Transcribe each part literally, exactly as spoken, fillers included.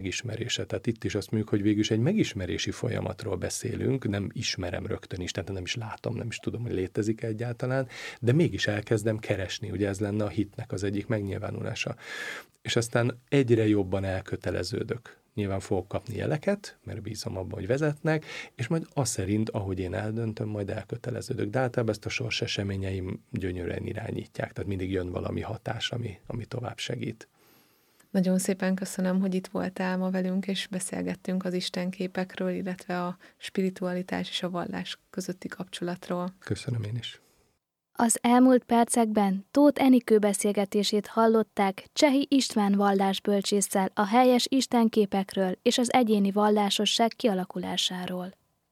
megismerése. Tehát itt is azt mondjuk, hogy végül is egy megismerési folyamatról beszélünk, nem ismerem rögtön is, tehát nem is látom, nem is tudom, hogy létezik egyáltalán, de mégis elkezdem keresni, ugye ez lenne a hitnek az egyik megnyilvánulása. És aztán egyre jobban elköteleződök. Nyilván fogok kapni jeleket, mert bízom abban, hogy vezetnek, és majd az szerint, ahogy én eldöntöm, majd elköteleződök. De általában ezt a sors eseményeim gyönyörűen irányítják, tehát mindig jön valami hatás, ami, ami tovább segít. Nagyon szépen köszönöm, hogy itt voltál ma velünk, és beszélgettünk az istenképekről, illetve a spiritualitás és a vallás közötti kapcsolatról. Köszönöm én is. Az elmúlt percekben Tóth Enikő beszélgetését hallották Csehi István vallásbölcsésszel a helyes istenképekről és az egyéni vallásosság kialakulásáról.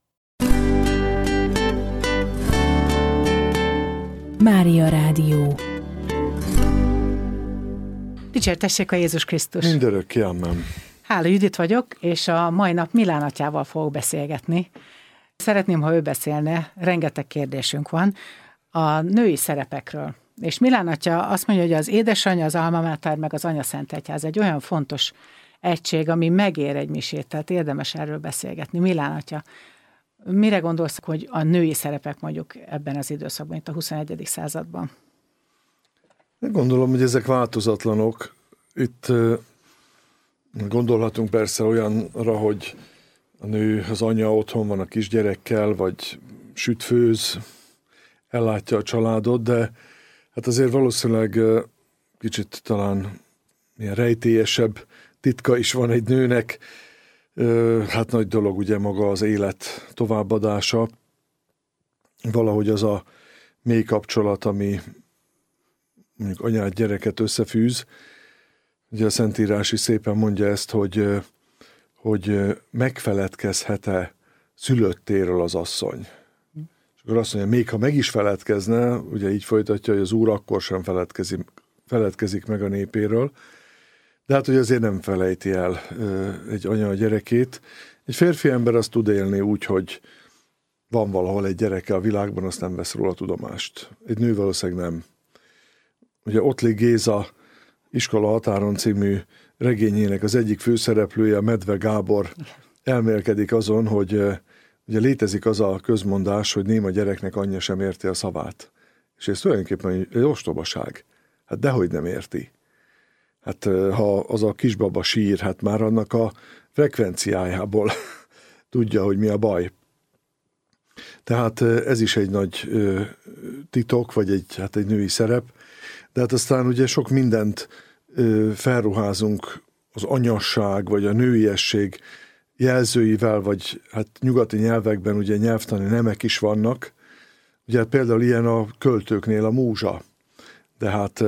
Mária Rádió. Dicsértessék a Jézus Krisztus! Mindörökké, amen. Hála Judit vagyok, és a mai nap Milán atyával fogok beszélgetni. Szeretném, ha ő beszélne, rengeteg kérdésünk van a női szerepekről. És Milán atya azt mondja, hogy az édesanyja, az alma mater, meg az anya szent egyház egy olyan fontos egység, ami megér egy misét, tehát érdemes erről beszélgetni. Milán atya, mire gondolsz, hogy a női szerepek mondjuk ebben az időszakban, itt a huszonegyedik században? Gondolom, hogy ezek változatlanok. Itt gondolhatunk persze olyanra, hogy a nő, az anya otthon van a kisgyerekkel, vagy süt, főz, ellátja a családot, de hát azért valószínűleg kicsit talán ilyen rejtélyesebb titka is van egy nőnek. Hát nagy dolog ugye maga az élet továbbadása. Valahogy az a mély kapcsolat, ami mondjuk anyát, gyereket összefűz. Ugye a Szentírás is szépen mondja ezt, hogy, hogy megfeledkezhet-e szülöttéről az asszony. És akkor azt mondja, még ha meg is feledkezne, ugye így folytatja, hogy az Úr akkor sem feledkezik, feledkezik meg a népéről, de hát, hogy azért nem felejti el egy anya a gyerekét. Egy férfi ember azt tud élni úgy, hogy van valahol egy gyereke a világban, azt nem vesz róla tudomást. Egy nő valószínűleg nem. Ugye Ottli Géza Iskola határon című regényének az egyik főszereplője, Medve Gábor elmélkedik azon, hogy ugye létezik az a közmondás, hogy néma gyereknek anyja sem érti a szavát. És ez tulajdonképpen egy ostobaság. Hát dehogy nem érti. Hát ha az a kisbaba sír, hát már annak a frekvenciájából tudja, hogy mi a baj. Tehát ez is egy nagy titok, vagy egy, hát egy női szerep. De hát aztán ugye sok mindent felruházunk az anyasság, vagy a nőiesség jelzőivel, vagy hát nyugati nyelvekben ugye nyelvtani nemek is vannak. Ugye hát például ilyen a költőknél a múzsa. De hát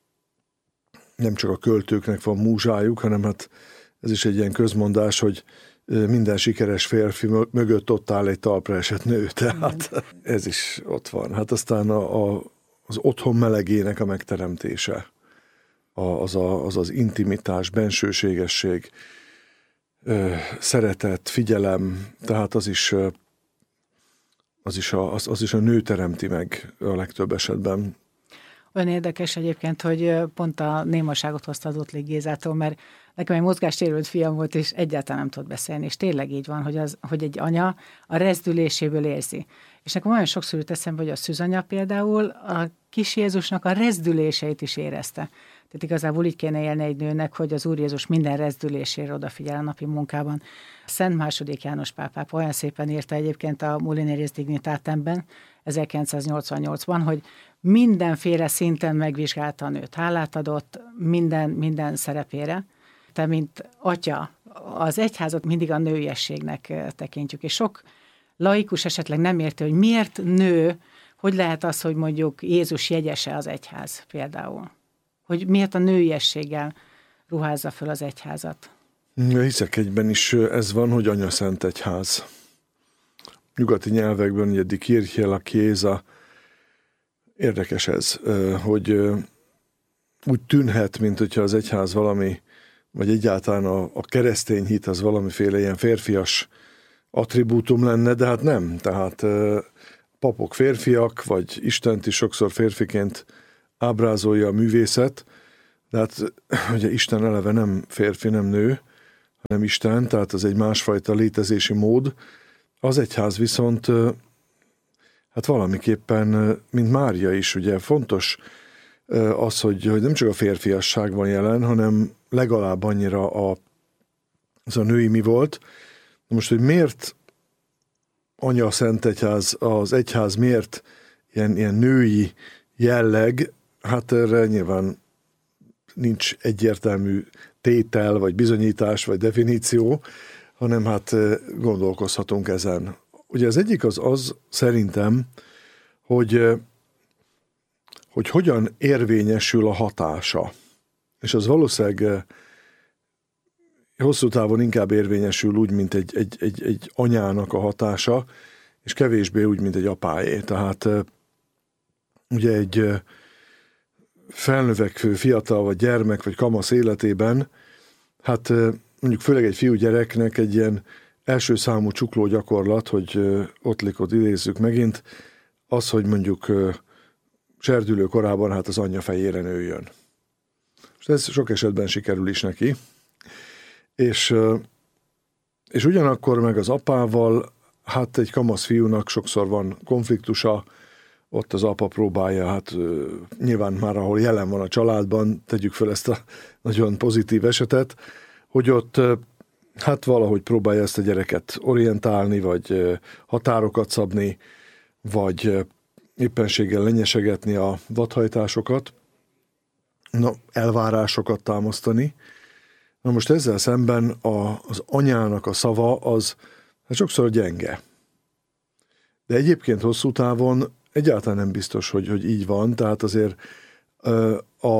nem csak a költőknek van múzsájuk, hanem hát ez is egy ilyen közmondás, hogy minden sikeres férfi mögött ott áll egy talpra esett nő. Tehát ez is ott van. Hát aztán a, a, az otthon melegének a megteremtése, a, az, a, az az intimitás, bensőségesség, szeretet, figyelem, tehát az is, az is, a, az, az is a nő teremti meg a legtöbb esetben. Olyan érdekes egyébként, hogy pont a némaságot hozta az Ottli Gézától, mert nekem egy mozgássérült fiam volt, és egyáltalán nem tudott beszélni, és tényleg így van, hogy, az, hogy egy anya a rezdüléséből érzi. És nekem olyan sokszor jut eszembe, hogy a szűzanya például a kis Jézusnak a rezdüléseit is érezte. Tehát igazából így kéne élni egy nőnek, hogy az Úr Jézus minden rezdülésére odafigyel a napi munkában. Szent második János pápák olyan szépen írta egyébként a Mulieris Dignitatemben ezerkilencszáznyolcvannyolcban, hogy mindenféle szinten megvizsgálta a nőt. Hálát adott minden, minden szerepére. Te, mint atya, az egyházat mindig a nőiességnek tekintjük, és sok laikus esetleg nem érti, hogy miért nő, hogy lehet az, hogy mondjuk Jézus jegyese az egyház például. Hogy miért a nőiességgel ruházza föl az egyházat. Hiszek egyben is ez van, hogy anya szent egyház. Nyugati nyelvekben ugye die Kirche, la Chiesa. Érdekes ez, hogy úgy tűnhet, mint hogyha az egyház valami, vagy egyáltalán a, a keresztény hit az valamiféle ilyen férfias attribútum lenne, de hát nem. Tehát papok férfiak, vagy Istent is sokszor férfiként ábrázolja a művészet, de hát ugye Isten eleve nem férfi, nem nő, hanem Isten, tehát az egy másfajta létezési mód. Az egyház viszont hát valamiképpen, mint Mária is, ugye fontos az, hogy, hogy nem csak a férfiasság van jelen, hanem legalább annyira a, az a női mi volt. Most, hogy miért Anya a Szent Egyház, az egyház miért ilyen, ilyen női jelleg, hát erre nyilván nincs egyértelmű tétel, vagy bizonyítás, vagy definíció, hanem hát gondolkozhatunk ezen. Ugye az egyik az az szerintem, hogy, hogy hogyan érvényesül a hatása. És az valószínűleg hosszú távon inkább érvényesül úgy, mint egy, egy, egy, egy anyának a hatása, és kevésbé úgy, mint egy apáé. Tehát ugye egy felnövekvő fiatal, vagy gyermek, vagy kamasz életében, hát mondjuk főleg egy fiúgyereknek egy ilyen első számú csukló gyakorlat, hogy Ottlikot idézzük megint, az, hogy mondjuk serdülő korában hát az anyja fejére nőjön. És ez sok esetben sikerül is neki. És, és ugyanakkor meg az apával, hát egy kamasz fiúnak sokszor van konfliktusa, ott az apa próbálja, hát nyilván már ahol jelen van a családban, tegyük fel ezt a nagyon pozitív esetet, hogy ott hát valahogy próbálja ezt a gyereket orientálni, vagy határokat szabni, vagy éppenséggel lenyesegetni a vadhajtásokat, na, elvárásokat támasztani. Na most ezzel szemben a, az anyának a szava az hát sokszor gyenge. De egyébként hosszú távon egyáltalán nem biztos, hogy, hogy így van, tehát azért a,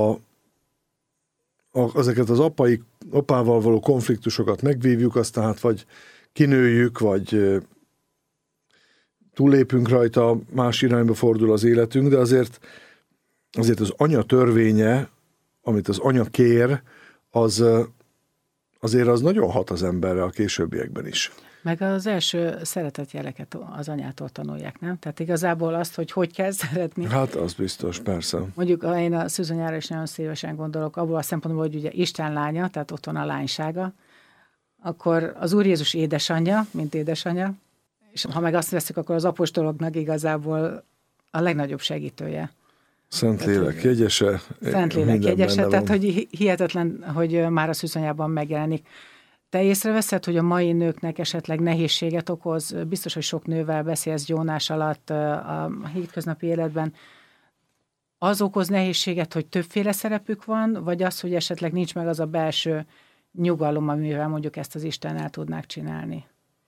a, ezeket az apai, apával való konfliktusokat megvívjuk, aztán hát vagy kinőjük, vagy túllépünk rajta, más irányba fordul az életünk, de azért, azért az anya törvénye, amit az anya kér, az azért az nagyon hat az emberre a későbbiekben is. Meg az első szeretetjeleket az anyától tanulják, nem? Tehát igazából azt, hogy hogy kell szeretni. Hát az biztos, persze. Mondjuk én a szűzanyára is nagyon szívesen gondolok, abból a szempontból, hogy ugye Isten lánya, tehát ott van a lánysága, akkor az Úr Jézus édesanyja, mint édesanyja, és ha meg azt veszük, akkor az apostoloknak igazából a legnagyobb segítője. Szentlélek jegyese. Szentlélek jegyese, tehát hogy hihetetlen, hogy már a szűzanyában megjelenik. Te észreveszed, hogy a mai nőknek esetleg nehézséget okoz? Biztos, hogy sok nővel beszélsz gyónás alatt a hétköznapi életben. Az okoz nehézséget, hogy többféle szerepük van, vagy az, hogy esetleg nincs meg az a belső nyugalom, amivel mondjuk ezt az Isten el tudnák csinálni?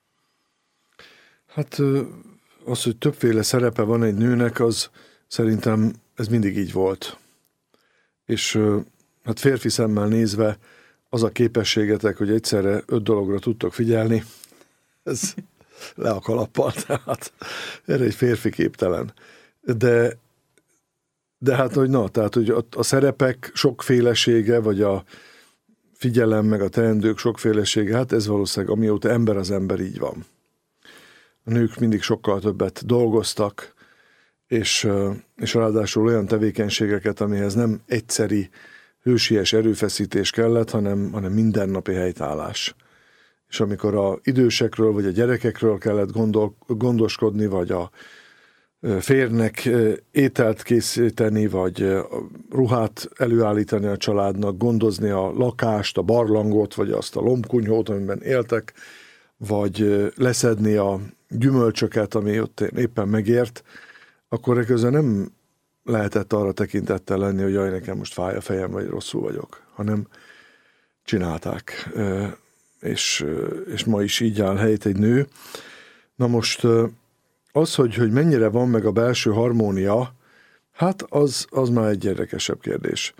Hát az, hogy többféle szerepe van egy nőnek, az szerintem ez mindig így volt. És hát férfi szemmel nézve az a képességetek, hogy egyszerre öt dologra tudtok figyelni, ez le a kalappal, tehát erre egy férfi képtelen. De, de hát, hogy na, tehát, hogy a, a szerepek sokfélesége, vagy a figyelem, meg a teendők sokfélesége, hát ez valószínűleg, amióta ember az ember, így van. A nők mindig sokkal többet dolgoztak, és, és ráadásul olyan tevékenységeket, amihez nem egyszeri, hősies erőfeszítés kellett, hanem, hanem mindennapi helytállás. És amikor a idősekről, vagy a gyerekekről kellett gondol, gondoskodni, vagy a férnek ételt készíteni, vagy ruhát előállítani a családnak, gondozni a lakást, a barlangot, vagy azt a lombkunyhót, amiben éltek, vagy leszedni a gyümölcsöket, ami ott éppen megért, akkor közben nem lehetett arra tekintettel lenni, hogy jaj, nekem most fáj a fejem, vagy rosszul vagyok, hanem csinálták. És, és ma is így áll helyt egy nő. Na most az, hogy, hogy mennyire van meg a belső harmónia, hát az, az már egy érdekesebb kérdés.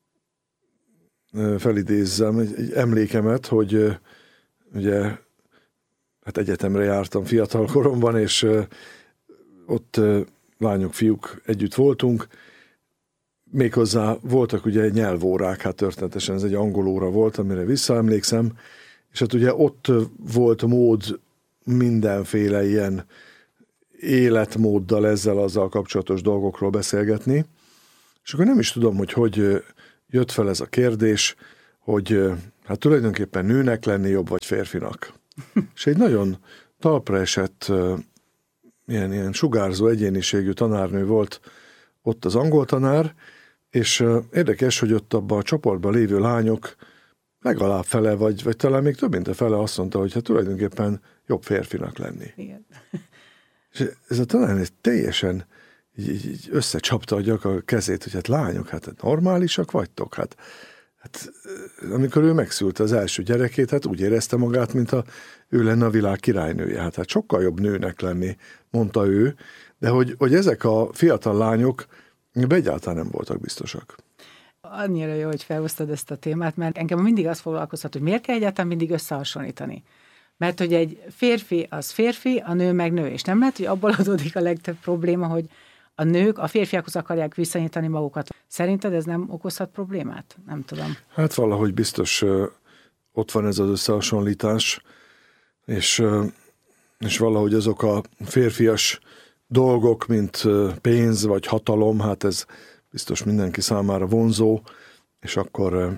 Felidézzem egy, egy emlékemet, hogy ugye hát egyetemre jártam fiatal koromban, és ott lányok, fiúk együtt voltunk, méghozzá voltak ugye nyelvórák, hát történetesen ez egy angol óra volt, amire visszaemlékszem, és hát ugye ott volt mód mindenféle ilyen életmóddal ezzel, azzal kapcsolatos dolgokról beszélgetni, és akkor nem is tudom, hogy hogy jött fel ez a kérdés, hogy hát tulajdonképpen nőnek lenni jobb, vagy férfinak. És egy nagyon talpra esett, ilyen, ilyen sugárzó egyéniségű tanárnő volt ott az angol tanár, és érdekes, hogy ott abban a csoportban lévő lányok legalább fele, vagy, vagy talán még több mint a fele azt mondta, hogy hát tulajdonképpen jobb férfinak lenni. Igen. És ez a tanárnő teljesen így, így összecsapta a gyak a kezét, hogy hát lányok, hát normálisak vagytok, hát Hát, amikor ő megszülte az első gyerekét, hát úgy érezte magát, mint a, ő lenne a világ királynője. Hát, hát sokkal jobb nőnek lenni, mondta ő, de hogy, hogy ezek a fiatal lányok egyáltalán nem voltak biztosak. Annyira jó, hogy felhoztad ezt a témát, mert engem mindig azt foglalkoztat, hogy miért kell egyáltalán mindig összehasonlítani. Mert hogy egy férfi az férfi, a nő meg nő, és nem lehet, hogy abból adódik a legtöbb probléma, hogy a nők a férfiakhoz akarják visszanyítani magukat. Szerinted ez nem okozhat problémát? Nem tudom. Hát valahogy biztos uh, ott van ez az összehasonlítás, és, uh, és valahogy azok a férfias dolgok, mint uh, pénz vagy hatalom, hát ez biztos mindenki számára vonzó, és akkor uh,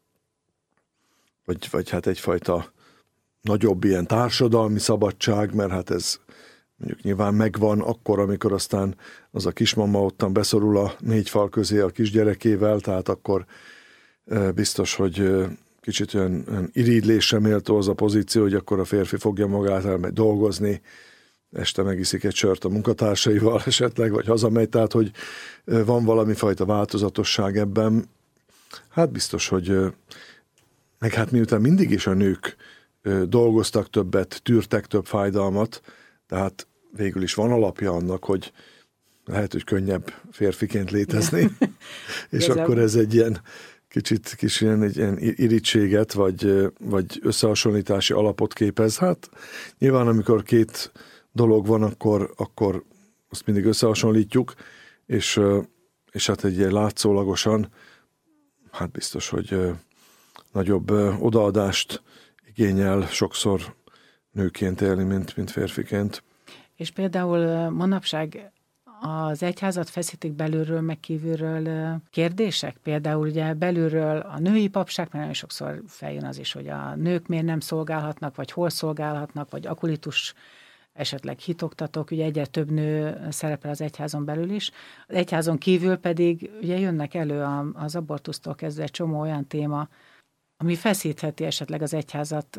vagy, vagy hát egyfajta nagyobb ilyen társadalmi szabadság, mert hát ez mondjuk nyilván megvan akkor, amikor aztán az a kismama ottan beszorul a négy fal közé a kisgyerekével, tehát akkor biztos, hogy kicsit olyan, olyan irigylésre méltó az a pozíció, hogy akkor a férfi fogja magát, elmegy dolgozni, este megiszik egy sört a munkatársaival esetleg, vagy hazamegy, tehát hogy van valami fajta változatosság ebben. Hát biztos, hogy meg hát miután mindig is a nők dolgoztak többet, tűrtek több fájdalmat, tehát végül is van alapja annak, hogy lehet, hogy könnyebb férfiként létezni, és akkor ez egy ilyen kicsit kis ilyen, egy ilyen irítséget, vagy, vagy összehasonlítási alapot képez. Hát nyilván, amikor két dolog van, akkor, akkor azt mindig összehasonlítjuk, és, és hát egy ilyen látszólagosan, hát biztos, hogy nagyobb odaadást igényel sokszor nőként élni, mint, mint férfiként. És például manapság az egyházat feszítik belülről, meg kívülről kérdések? Például ugye belülről a női papság, mert nagyon sokszor feljön az is, hogy a nők miért nem szolgálhatnak, vagy hol szolgálhatnak, vagy akolitus, esetleg hitoktatók, ugye egyre több nő szerepel az egyházon belül is. Az egyházon kívül pedig ugye jönnek elő az abortusztól kezdve egy csomó olyan téma, ami feszítheti esetleg az egyházat.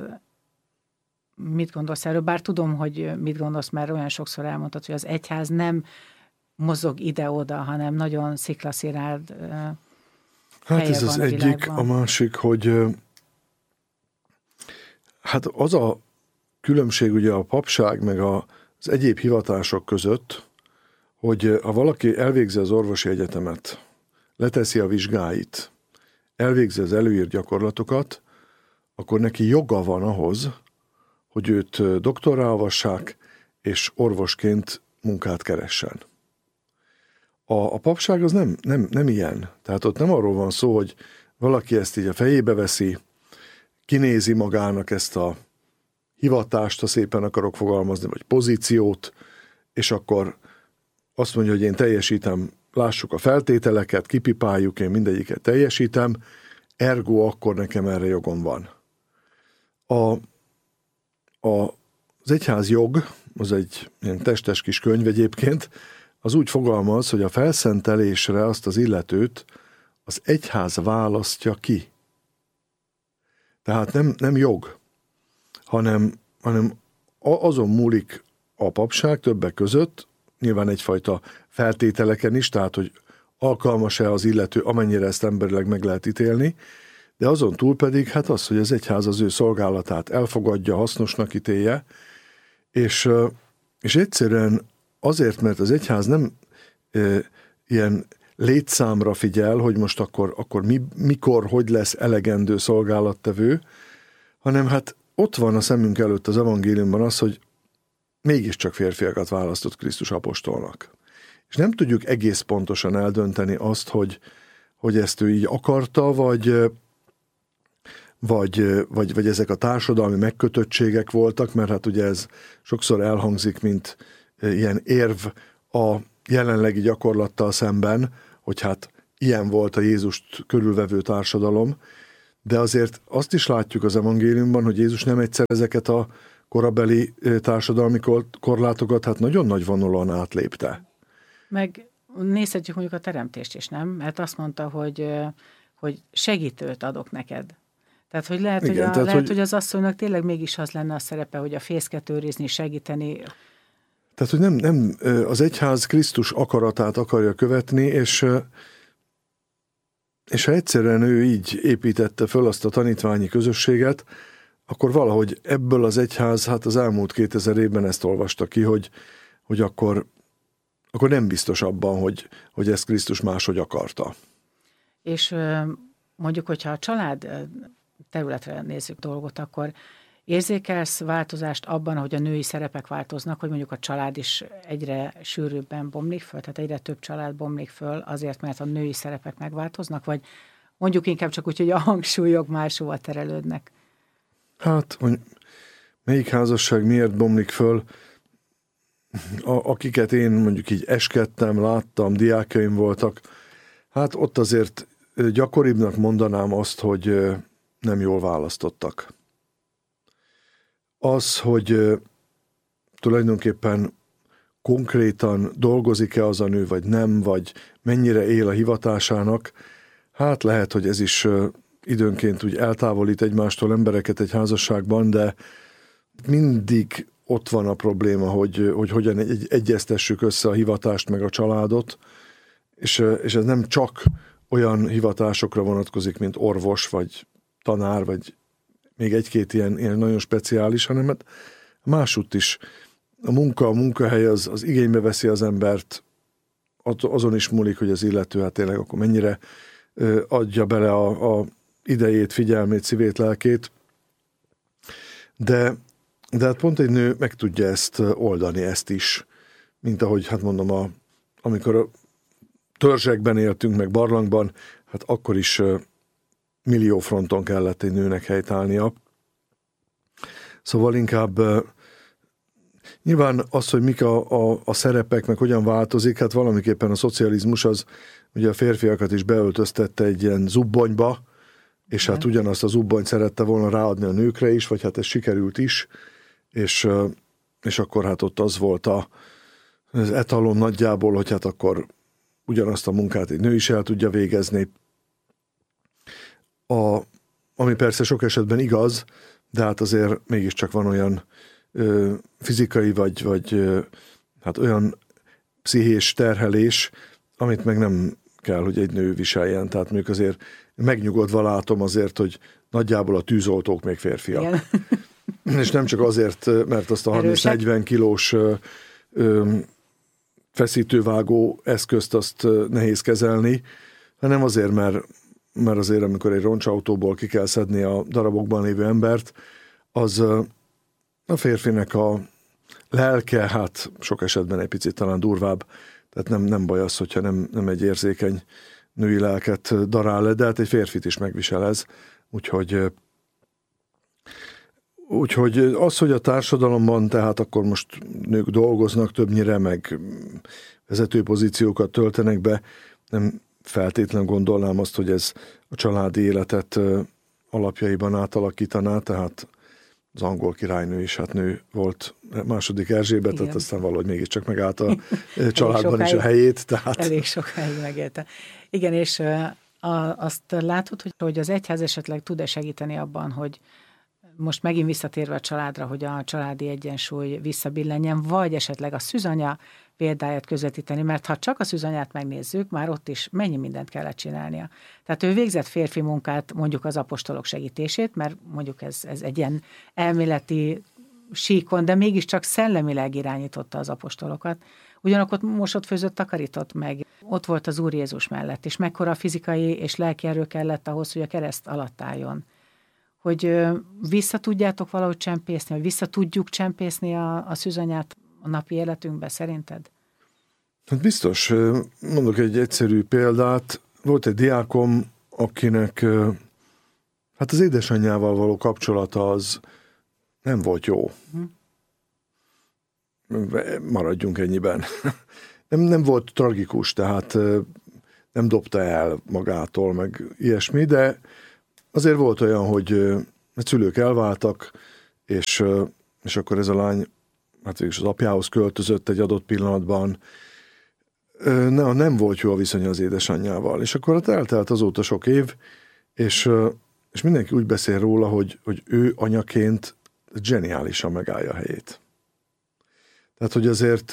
Mit gondolsz erről? Bár tudom, hogy mit gondolsz, mert olyan sokszor elmondtad, hogy az egyház nem mozog ide-oda, hanem nagyon sziklaszilárd Hát ez az egyik, világban. A másik, hogy hát az a különbség ugye a papság meg az egyéb hivatások között, hogy ha valaki elvégzi az orvosi egyetemet, leteszi a vizsgáit, elvégzi az előírt gyakorlatokat, akkor neki joga van ahhoz, hogy őt doktorrá avassák, és orvosként munkát keressen. A, a papság az nem, nem, nem ilyen. Tehát ott nem arról van szó, hogy valaki ezt így a fejébe veszi, kinézi magának ezt a hivatást, ha szépen akarok fogalmazni, vagy pozíciót, és akkor azt mondja, hogy én teljesítem, lássuk a feltételeket, kipipáljuk, én mindegyiket teljesítem, ergo akkor nekem erre jogom van. A, a, az egyház jog, az egy ilyen testes kis könyv egyébként, az úgy fogalmaz, hogy a felszentelésre azt az illetőt az egyház választja ki. Tehát nem, nem jog, hanem, hanem azon múlik a papság többek között, nyilván egyfajta feltételeken is, tehát hogy alkalmas-e az illető, amennyire ezt emberileg meg lehet ítélni, de azon túl pedig hát az, hogy az egyház az ő szolgálatát elfogadja, hasznosnak ítélje, és, és egyszerűen azért, mert az egyház nem e, ilyen létszámra figyel, hogy most akkor, akkor mi, mikor, hogy lesz elegendő szolgálattevő, hanem hát ott van a szemünk előtt az evangéliumban az, hogy mégiscsak férfiakat választott Krisztus apostolnak. És nem tudjuk egész pontosan eldönteni azt, hogy, hogy ezt ő így akarta, vagy, vagy, vagy, vagy ezek a társadalmi megkötöttségek voltak, mert hát ugye ez sokszor elhangzik, mint ilyen érv a jelenlegi gyakorlattal szemben, hogy hát ilyen volt a Jézust körülvevő társadalom, de azért azt is látjuk az evangéliumban, hogy Jézus nem egyszer ezeket a korabeli társadalmi korlátokat hát nagyon nagy vonalon átlépte. Meg nézhetjük mondjuk a teremtést is, nem? Mert azt mondta, hogy, hogy segítőt adok neked. Tehát, hogy lehet, Igen, hogy, a, tehát, lehet hogy... hogy az asszonynak tényleg mégis az lenne a szerepe, hogy a fészket őrizni, segíteni. Tehát, hogy nem, nem az egyház Krisztus akaratát akarja követni, és, és ha egyszerűen ő így építette föl azt a tanítványi közösséget, akkor valahogy ebből az egyház, hát az elmúlt kétezer évben ezt olvasta ki, hogy, hogy akkor, akkor nem biztos abban, hogy, hogy ezt Krisztus máshogy akarta. És mondjuk, hogyha a család területre nézzük dolgot, akkor érzékelsz változást abban, hogy a női szerepek változnak, hogy mondjuk a család is egyre sűrűbben bomlik föl, tehát egyre több család bomlik föl azért, mert a női szerepek megváltoznak, vagy mondjuk inkább csak úgy, hogy a hangsúlyok máshova terelődnek? Hát, hogy melyik házasság miért bomlik föl, a, akiket én mondjuk így eskedtem, láttam, diákjaim voltak, hát ott azért gyakoribbnak mondanám azt, hogy nem jól választottak. Az, hogy tulajdonképpen konkrétan dolgozik-e az a nő, vagy nem, vagy mennyire él a hivatásának, hát lehet, hogy ez is időnként úgy eltávolít egymástól embereket egy házasságban, de mindig ott van a probléma, hogy, hogy hogyan egy, egyeztessük össze a hivatást meg a családot, és, és ez nem csak olyan hivatásokra vonatkozik, mint orvos, vagy tanár, vagy még egy-két ilyen, ilyen nagyon speciális, hanem hát másutt is. A munka, a munkahely az, az igénybe veszi az embert, azon is múlik, hogy az illető hát tényleg akkor mennyire adja bele a, a idejét, figyelmét, szívét, lelkét. De, de hát pont egy nő meg tudja ezt oldani, ezt is. Mint ahogy, hát mondom, a, amikor a törzsekben éltünk, meg barlangban, hát akkor is millió fronton kellett egy nőnek helytállnia. Szóval inkább nyilván az, hogy mik a, a, a szerepek, meg hogyan változik, hát valamiképpen a szocializmus az ugye a férfiakat is beöltöztette egy ilyen zubbonyba, és hát ugyanazt a zubbonyt szerette volna ráadni a nőkre is, vagy hát ez sikerült is, és, és akkor hát ott az volt a, az etalon nagyjából, hogy hát akkor ugyanazt a munkát egy nő is el tudja végezni. A, ami persze sok esetben igaz, de hát azért mégiscsak van olyan ö, fizikai vagy, vagy ö, hát olyan pszichés terhelés, amit meg nem kell, hogy egy nő viseljen. Tehát mondjuk azért megnyugodva látom azért, hogy nagyjából a tűzoltók még férfiak. Igen. És nem csak azért, mert azt a harminc-negyven kilós ö, ö, feszítővágó eszközt azt nehéz kezelni, hanem azért, mert, mert azért, amikor egy roncsautóból ki kell szedni a darabokban lévő embert, az a férfinek a lelke, hát sok esetben egy picit talán durvább, tehát nem, nem baj az, hogyha nem, nem egy érzékeny női lelket darál le, de hát egy férfit is megvisel ez, úgyhogy Úgyhogy az, hogy a társadalomban, tehát akkor most nők dolgoznak többnyire, meg vezető pozíciókat töltenek be, nem feltétlenül gondolnám azt, hogy ez a családi életet alapjaiban átalakítaná, tehát az angol királynő is hát nő volt, második Erzsébet, tehát aztán valahogy mégiscsak megállt a családban is a helyét. Tehát... Elég sokáig megélte. Igen, és a, azt látod, hogy, hogy az egyház esetleg tud-e segíteni abban, hogy most megint visszatérve a családra, hogy a családi egyensúly visszabillenjen, vagy esetleg a szűzanya példáját közvetíteni, mert ha csak a szűzanyát megnézzük, már ott is mennyi mindent kellett csinálnia. Tehát ő végzett férfi munkát, mondjuk az apostolok segítését, mert mondjuk ez, ez egy ilyen elméleti síkon, de mégiscsak szellemileg irányította az apostolokat. Ugyanakkor mosott, főzött, takarított meg. Ott volt az Úr Jézus mellett, és mekkora fizikai és lelki erő kellett ahhoz, hogy a kereszt alatt álljon. Hogy vissza tudjátok valahogy csempészni, vagy vissza tudjuk csempészni a, a szűzanyát a napi életünkbe, szerinted? Hát biztos. Mondok egy egyszerű példát. Volt egy diákom, akinek hát az édesanyjával való kapcsolata az nem volt jó. Hm. Maradjunk ennyiben. Nem, nem volt tragikus, tehát nem dobta el magától, meg ilyesmi, de azért volt olyan, hogy a szülők elváltak, és, és akkor ez a lány hát végülis az apjához költözött egy adott pillanatban. Ne, nem volt jó a viszonya az édesanyjával. És akkor hát eltelt azóta sok év, és, és mindenki úgy beszél róla, hogy, hogy ő anyaként zseniálisan megállja a helyét. Tehát, hogy azért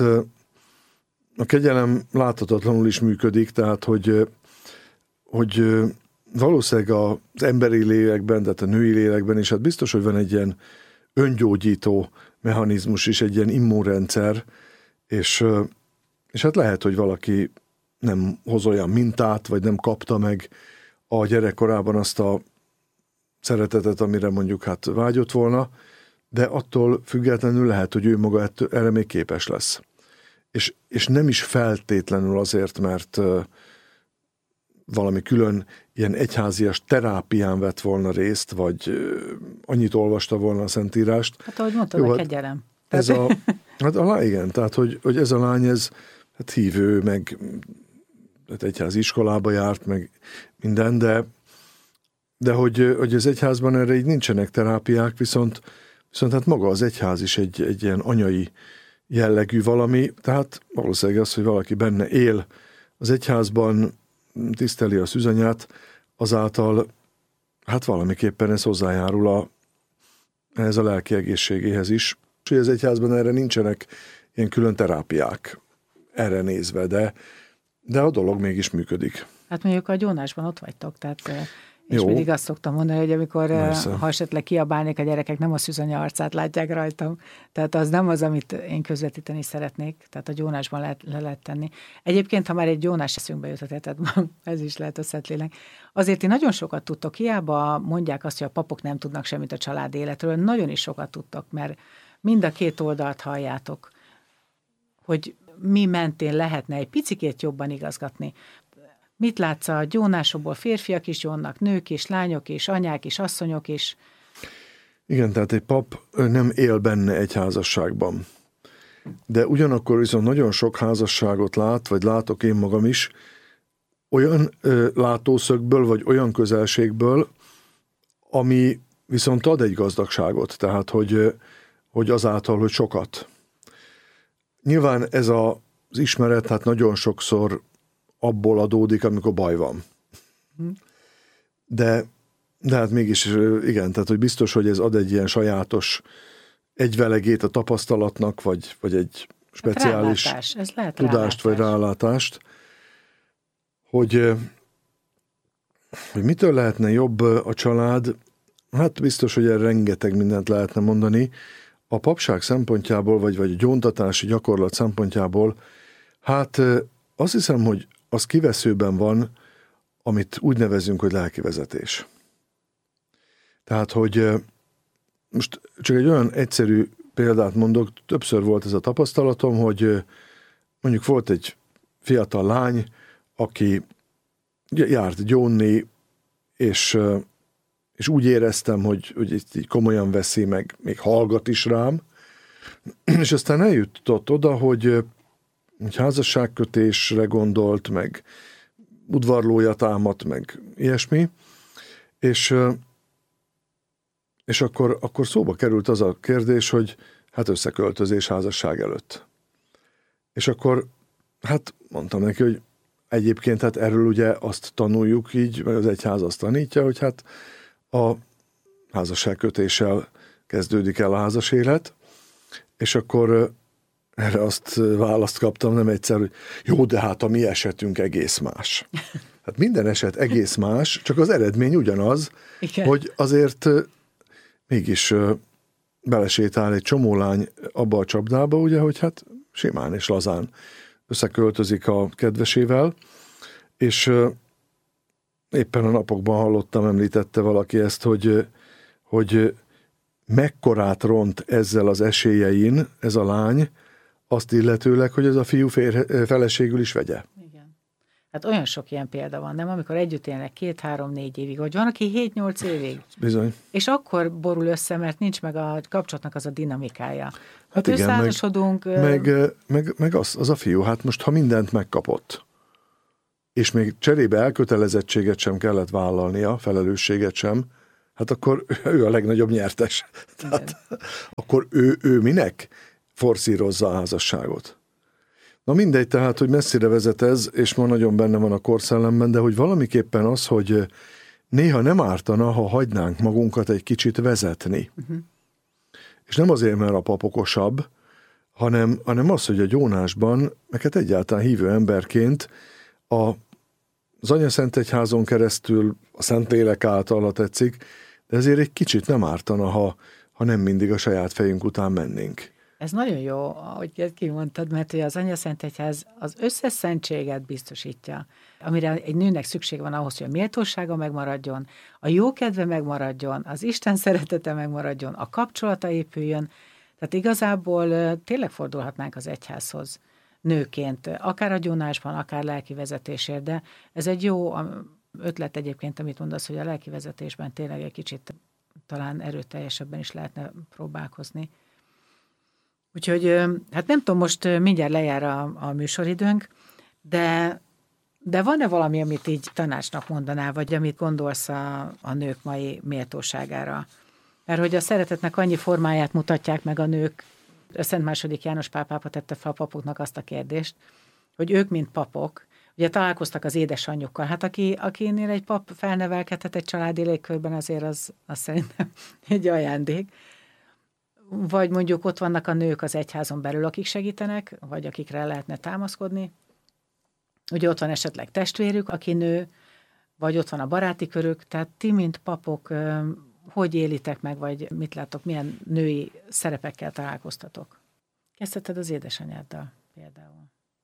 a kegyelem láthatatlanul is működik, tehát, hogy, hogy valószínűleg az emberi lélekben, tehát a női lélekben is, hát biztos, hogy van egy ilyen öngyógyító mechanizmus is, egy ilyen immunrendszer, és, és hát lehet, hogy valaki nem hoz olyan mintát, vagy nem kapta meg a gyerekkorában azt a szeretetet, amire mondjuk hát vágyott volna, de attól függetlenül lehet, hogy ő maga ettől, erre még képes lesz. És, és nem is feltétlenül azért, mert valami külön ilyen egyházias terápián vett volna részt, vagy annyit olvasta volna a Szentírást. Hát ahogy mondtad, Jó, a kegyelem. Ez a, hát a, igen, tehát hogy, hogy ez a lány, ez hát hívő, meg hát egyházi iskolába járt, meg minden, de, de hogy, hogy az egyházban erre így nincsenek terápiák, viszont, viszont hát maga az egyház is egy, egy ilyen anyai jellegű valami, tehát valószínűleg az, hogy valaki benne él az egyházban, tiszteli a szűzanyát, azáltal hát valamiképpen ez hozzájárul a, ehhez a lelki egészségéhez is. És az egyházban erre nincsenek ilyen külön terápiák erre nézve, de, de a dolog mégis működik. Hát mondjuk a gyónásban ott vagytok, tehát és Jó. mindig azt szoktam mondani, hogy amikor Persze. ha esetleg kiabálnék, a gyerekek nem a szűzanya arcát látják rajtam. Tehát az nem az, amit én közvetíteni szeretnék, tehát a gyónásban lehet, le lehet tenni. Egyébként, ha már egy gyónás eszünkbe jutott, tehát ez is lehet a Szentlélek. Azért ti nagyon sokat tudtok, hiába mondják azt, hogy a papok nem tudnak semmit a család életről, nagyon is sokat tudtok, mert mind a két oldalt halljátok, hogy mi mentén lehetne egy picikét jobban igazgatni. Mit látsz a gyónásokból? Férfiak is gyónnak, nők is, lányok is, anyák is, asszonyok is. Igen, tehát egy pap nem él benne egy házasságban. De ugyanakkor viszont nagyon sok házasságot lát, vagy látok én magam is, olyan ö, látószögből, vagy olyan közelségből, ami viszont ad egy gazdagságot, tehát hogy, hogy azáltal, hogy sokat. Nyilván ez a, az ismeret hát nagyon sokszor abból adódik, amikor baj van. De, de hát mégis igen, tehát hogy biztos, hogy ez ad egy ilyen sajátos egyvelegét a tapasztalatnak, vagy, vagy egy speciális hát ez lehet tudást, rálátás. Vagy rálátást, hogy, hogy mitől lehetne jobb a család, hát biztos, hogy erre rengeteg mindent lehetne mondani. A papság szempontjából, vagy, vagy a gyóntatási gyakorlat szempontjából, hát azt hiszem, hogy az kiveszőben van, amit úgy nevezünk, hogy lelkivezetés. Tehát, hogy most csak egy olyan egyszerű példát mondok, többször volt ez a tapasztalatom, hogy mondjuk volt egy fiatal lány, aki járt gyónni, és, és úgy éreztem, hogy, hogy így komolyan veszi, meg még hallgat is rám, és aztán eljutott oda, hogy egy házasságkötésre gondolt, meg udvarlója támadt, meg ilyesmi, és, és akkor, akkor szóba került az a kérdés, hogy hát összeköltözés házasság előtt. És akkor hát mondtam neki, hogy egyébként hát erről ugye azt tanuljuk így, vagy az egyház azt tanítja, hogy hát a házasságkötéssel kezdődik el a házas élet, és akkor erre azt választ kaptam, nem egyszer, hogy jó, de hát a mi esetünk egész más. Hát minden eset egész más, csak az eredmény ugyanaz, igen. Hogy azért mégis belesétál egy csomó lány abba a csapdába, ugye, hogy hát simán és lazán összeköltözik a kedvesével, és éppen a napokban hallottam, említette valaki ezt, hogy, hogy mekkorát ront ezzel az esélyein ez a lány, azt illetőleg, hogy ez a fiú fér, feleségül is vegye. Igen. Hát olyan sok ilyen példa van, nem? Amikor együtt élnek két-három-négy évig, vagy van, aki hét-nyolc évig. Bizony. És akkor borul össze, mert nincs meg a kapcsolatnak az a dinamikája. Hát, hát igen, összeházasodunk. Meg, meg, meg, meg az, az a fiú, hát most ha mindent megkapott, és még cserébe elkötelezettséget sem kellett vállalnia, felelősséget sem, hát akkor ő a legnagyobb nyertes. Tehát, akkor ő, ő minek forszírozza a házasságot? Na mindegy, tehát, hogy messzire vezet ez, és ma nagyon benne van a korszellemben, de hogy valamiképpen az, hogy néha nem ártana, ha hagynánk magunkat egy kicsit vezetni. Uh-huh. És nem azért, mert a pap okosabb, hanem, hanem az, hogy a gyónásban, meg hát egyáltalán hívő emberként a, az Anyaszentegyházon keresztül, a Szentlélek által, ha tetszik, de ezért egy kicsit nem ártana, ha, ha nem mindig a saját fejünk után mennénk. Ez nagyon jó, ahogy kimondtad, mert az Anyaszentegyház az összes szentséget biztosítja, amire egy nőnek szükség van ahhoz, hogy a méltósága megmaradjon, a jókedve megmaradjon, az Isten szeretete megmaradjon, a kapcsolata épüljön. Tehát igazából tényleg fordulhatnánk az egyházhoz nőként, akár a gyónásban, akár lelki vezetésért, de ez egy jó ötlet egyébként, amit mondasz, hogy a lelki vezetésben tényleg egy kicsit talán erőteljesebben is lehetne próbálkozni. Úgyhogy, hát nem tudom, most mindjárt lejár a, a műsoridőnk, de, de van-e valami, amit így tanácsnak mondanál, vagy amit gondolsz a, a nők mai méltóságára? Mert hogy a szeretetnek annyi formáját mutatják meg a nők, a Szent második János Pál pápa tette fel a papoknak azt a kérdést, hogy ők, mint papok, ugye találkoztak az édesanyjukkal. Hát aki, akinél egy pap felnevelkedhet egy családi légkörben, azért az, az szerintem egy ajándék. Vagy mondjuk ott vannak a nők az egyházon belül, akik segítenek, vagy akikre lehetne támaszkodni. Ugye ott van esetleg testvérük, aki nő, vagy ott van a baráti körük. Tehát ti, mint papok, hogy élitek meg, vagy mit látok, milyen női szerepekkel találkoztatok? Kezdheted az édesanyáddal például.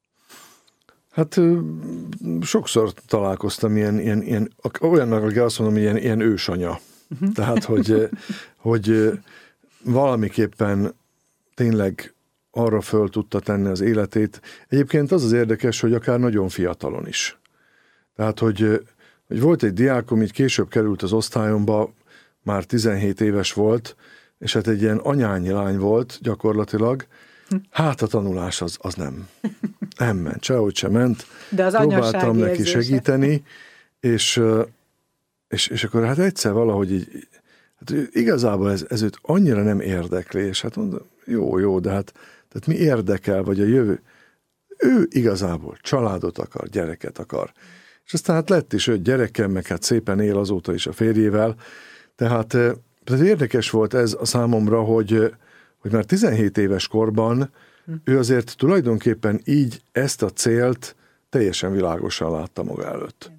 Hát sokszor találkoztam ilyen, ilyen, ilyen olyannak, aki azt mondom, ilyen, ilyen ősanya. Uh-huh. Tehát, hogy, hogy valamiképpen tényleg arra föl tudta tenni az életét. Egyébként az az érdekes, hogy akár nagyon fiatalon is. Tehát, hogy, hogy volt egy diákom, így később került az osztályomba, már tizenhét éves volt, és hát egy ilyen anyányi lány volt gyakorlatilag. Hát a tanulás az, az nem. Nem ment, sehogy sem ment. De az próbáltam neki érzése. segíteni, és, és, és akkor hát egyszer valahogy így, hát igazából ez, ez őt annyira nem érdekli, és hát mondom, jó, jó, de hát tehát mi érdekel, vagy a jövő? Ő igazából családot akar, gyereket akar. És aztán hát lett is öt gyerekem, meg hát szépen él azóta is a férjével. Tehát, tehát érdekes volt ez a számomra, hogy, hogy már tizenhét éves korban hm. ő azért tulajdonképpen így ezt a célt teljesen világosan látta maga előtt.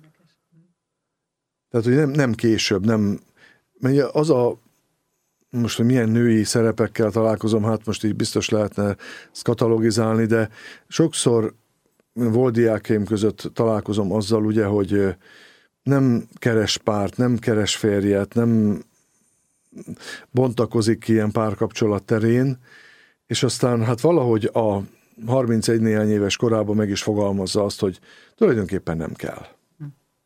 Tehát, hogy nem, nem később, nem, mert az a, most, hogy milyen női szerepekkel találkozom, hát most így biztos lehetne ezt katalogizálni, de sokszor volt diákeim között találkozom azzal, ugye, hogy nem keres párt, nem keres férjet, nem bontakozik ki ilyen párkapcsolat terén, és aztán hát valahogy a harmincegy néhány éves korában meg is fogalmazza azt, hogy tulajdonképpen nem kell. Hm.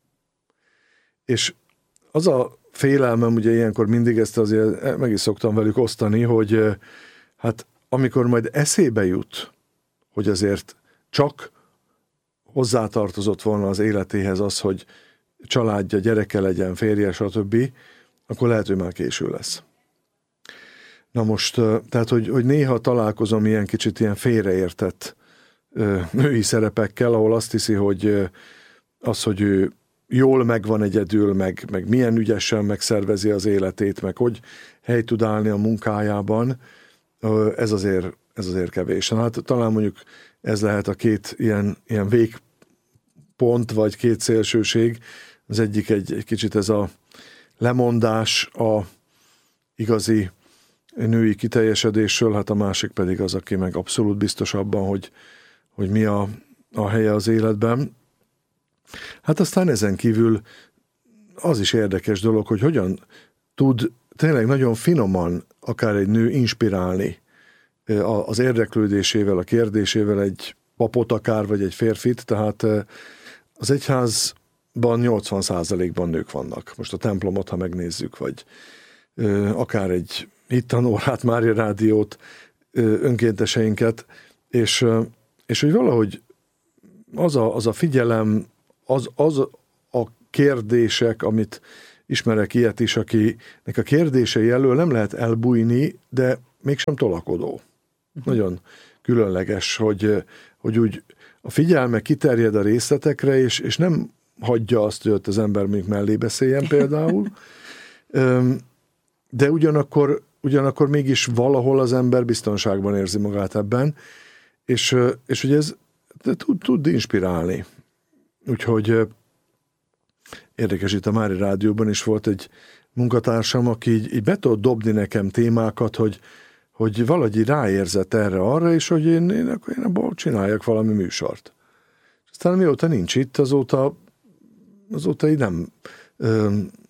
És az a félelmem, ugye ilyenkor mindig ezt azért meg is szoktam velük osztani, hogy hát amikor majd eszébe jut, hogy azért csak hozzátartozott volna az életéhez az, hogy családja, gyereke legyen, férje, stb., akkor lehet, hogy már késő lesz. Na most, tehát, hogy, hogy néha találkozom ilyen kicsit ilyen félreértett női szerepekkel, ahol azt hiszi, hogy az, hogy ő jól megvan egyedül, meg, meg milyen ügyesen megszervezi az életét, meg hogy hely tud állni a munkájában, ez azért, ez azért kevés. Hát talán mondjuk ez lehet a két ilyen, ilyen végpont, vagy két szélsőség. Az egyik egy, egy kicsit ez a lemondás a igazi női kiteljesedésről, hát a másik pedig az, aki meg abszolút biztos abban, hogy, hogy mi a, a helye az életben. Hát aztán ezen kívül az is érdekes dolog, hogy hogyan tud tényleg nagyon finoman akár egy nő inspirálni az érdeklődésével, a kérdésével egy papot akár, vagy egy férfit, tehát az egyházban nyolcvan százalékban nők vannak. Most a templomot, ha megnézzük, vagy akár egy hittanórát, Mária Rádiót, önkénteseinket, és, és hogy valahogy az a, az a figyelem, az, az a kérdések, amit ismerek ilyet is, akinek a kérdései elől nem lehet elbújni, de mégsem tolakodó. Uh-huh. Nagyon különleges, hogy, hogy úgy a figyelme kiterjed a részletekre, és, és nem hagyja azt, hogy ott az ember mondjuk mellé beszéljen például, de ugyanakkor, ugyanakkor mégis valahol az ember biztonságban érzi magát ebben, és, és ugye ez tud, tud inspirálni. Úgyhogy érdekes, itt a Mári Rádióban is volt egy munkatársam, aki így, így be tudott dobni nekem témákat, hogy, hogy valahogy ráérzett erre-arra, és hogy én, én, akkor én abból csináljak valami műsort. Aztán mióta nincs itt, azóta, azóta így nem ö,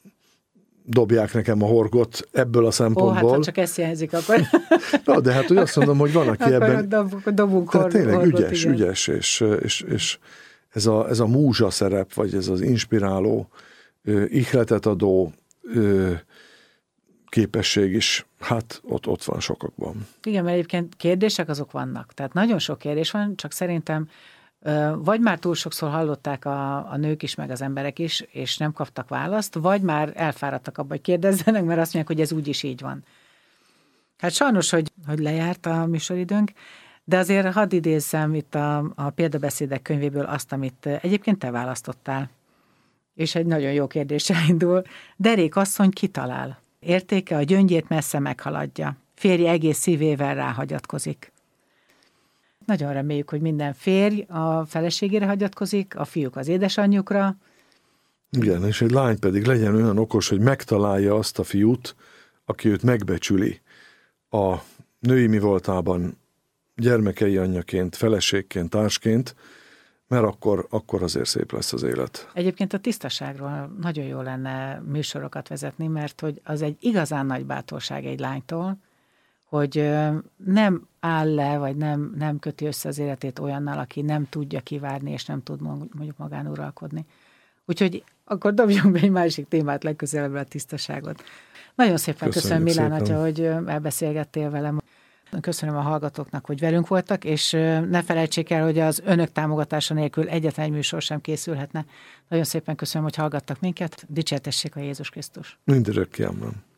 dobják nekem a horgot ebből a szempontból. Ó, hát ha csak ezt hiányzik, akkor... Na, de hát hogy azt mondom, hogy van, aki ebben... Dob, dobunk tehát tényleg horgot, ügyes, igen. ügyes, és, és, és ez a, ez a múzsa szerep, vagy ez az inspiráló, ö, ihletet adó ö, képesség is, hát ott, ott van sokakban. Igen, mert egyébként kérdések azok vannak. Tehát nagyon sok kérdés van, csak szerintem vagy már túl sokszor hallották a, a nők is, meg az emberek is, és nem kaptak választ, vagy már elfáradtak abba, hogy kérdezzenek, mert azt mondják, hogy ez úgyis így van. Hát sajnos, hogy, hogy lejárt a műsoridőnk, de azért hadd idézzem itt a, a példabeszédek könyvéből azt, amit egyébként te választottál. És egy nagyon jó kérdéssel indul. Derék asszony kitalál. Értéke a gyöngyét messze meghaladja. Férje egész szívével ráhagyatkozik. Nagyon reméljük, hogy minden férj a feleségére hagyatkozik, a fiúk az édesanyjukra. Igen, és egy lány pedig legyen olyan okos, hogy megtalálja azt a fiút, aki őt megbecsüli a női mi voltában, gyermekei anyjaként, feleségként, társként, mert akkor, akkor azért szép lesz az élet. Egyébként a tisztaságról nagyon jó lenne műsorokat vezetni, mert hogy az egy igazán nagy bátorság egy lánytól, hogy nem áll le, vagy nem, nem köti össze az életét olyannal, aki nem tudja kivárni, és nem tud mondjuk magán uralkodni. Úgyhogy akkor dobjunk be egy másik témát legközelebb, a tisztaságot. Nagyon szépen köszönöm, Milán atya, hogy elbeszélgettél velem. Köszönöm a hallgatóknak, hogy velünk voltak, és ne felejtsék el, hogy az önök támogatása nélkül egyetlen egy műsor sem készülhetne. Nagyon szépen köszönöm, hogy hallgattak minket. Dicsértessék a Jézus Krisztus. Mindörökké, amen.